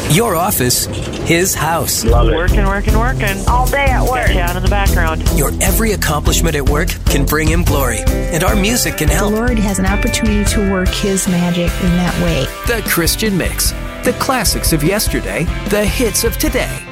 Your office, his house. Love it. Working. All day at work. Got you out in the background. Your every accomplishment at work can bring him glory, and our music can The help. Lord has an opportunity to work His magic in that way. The Christian Mix. The classics of yesterday, the hits of today.